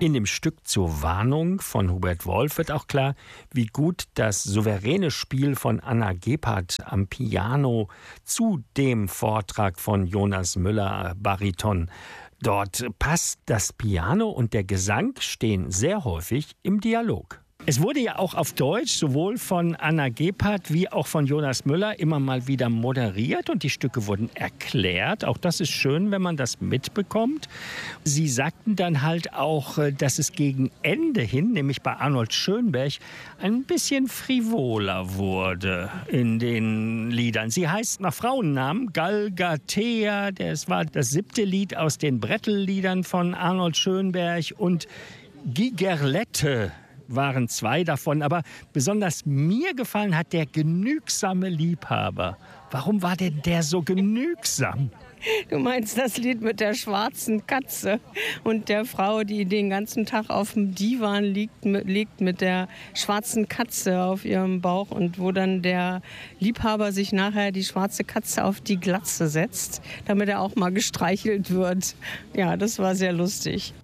In dem Stück zur Warnung von Hubert Wolf wird auch klar, wie gut das souveräne Spiel von Anna Gebhardt am Piano zu dem Vortrag von Jonas Müller, Bariton. Dort passt das Piano und der Gesang stehen sehr häufig im Dialog. Es wurde ja auch auf Deutsch sowohl von Anna Gebhardt wie auch von Jonas Müller immer mal wieder moderiert und die Stücke wurden erklärt. Auch das ist schön, wenn man das mitbekommt. Sie sagten dann halt auch, dass es gegen Ende hin, nämlich bei Arnold Schönberg, ein bisschen frivoler wurde in den Liedern. Sie heißt nach Frauennamen Galgatea, das war das 7. Lied aus den Brettelliedern von Arnold Schönberg, und Gigerlette waren 2 davon, aber besonders mir gefallen hat der genügsame Liebhaber. Warum war denn der so genügsam? Du meinst das Lied mit der schwarzen Katze und der Frau, die den ganzen Tag auf dem Divan liegt mit der schwarzen Katze auf ihrem Bauch und wo dann der Liebhaber sich nachher die schwarze Katze auf die Glatze setzt, damit er auch mal gestreichelt wird. Ja, das war sehr lustig.